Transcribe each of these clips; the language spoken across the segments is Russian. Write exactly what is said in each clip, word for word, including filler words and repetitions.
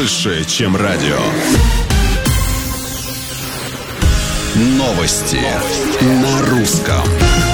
больше, чем радио. Новости на русском.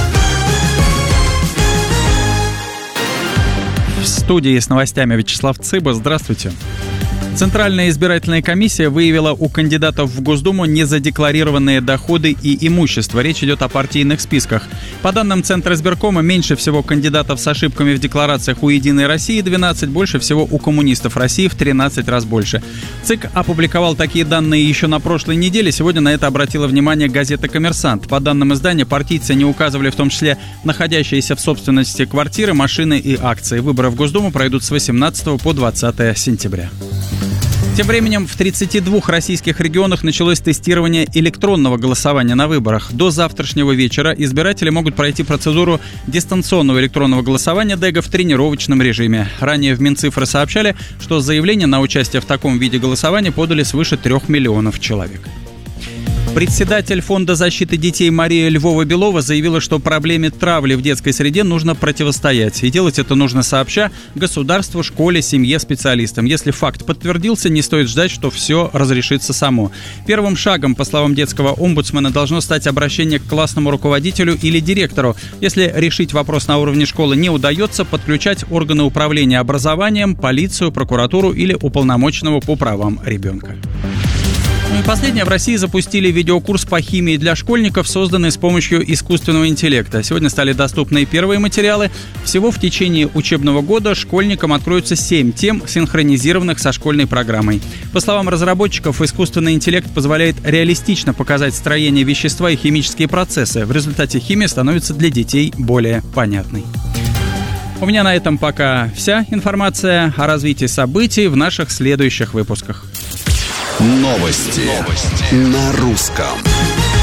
В студии с новостями Вячеслав Цыба. Здравствуйте. Центральная избирательная комиссия выявила у кандидатов в Госдуму незадекларированные доходы и имущество. Речь идет о партийных списках. По данным Центра избиркома, меньше всего кандидатов с ошибками в декларациях у «Единой России» двенадцать, больше всего у коммунистов России в тринадцать раз больше. ЦИК опубликовал такие данные еще на прошлой неделе. Сегодня на это обратила внимание газета «Коммерсант». По данным издания, партийцы не указывали в том числе находящиеся в собственности квартиры, машины и акции. Выборы в Госдуму пройдут с восемнадцатого по двадцатое сентября. Тем временем в тридцати двух российских регионах началось тестирование электронного голосования на выборах. До завтрашнего вечера избиратели могут пройти процедуру дистанционного электронного голосования ДЭГа в тренировочном режиме. Ранее в Минцифры сообщали, что заявление на участие в таком виде голосования подали свыше трех миллионов человек. Председатель Фонда защиты детей Мария Львова-Белова заявила, что проблеме травли в детской среде нужно противостоять. И делать это нужно сообща государству, школе, семье, специалистам. Если факт подтвердился, не стоит ждать, что все разрешится само. Первым шагом, по словам детского омбудсмена, должно стать обращение к классному руководителю или директору. Если решить вопрос на уровне школы не удается, подключать органы управления образованием, полицию, прокуратуру или уполномоченного по правам ребенка. Ну и последнее. В России запустили видеокурс по химии для школьников, созданный с помощью искусственного интеллекта. Сегодня стали доступны первые материалы. Всего в течение учебного года школьникам откроются семь тем, синхронизированных со школьной программой. По словам разработчиков, искусственный интеллект позволяет реалистично показать строение вещества и химические процессы. В результате химия становится для детей более понятной. У меня на этом пока вся информация. О развитии событий в наших следующих выпусках. Новости, Новости на русском.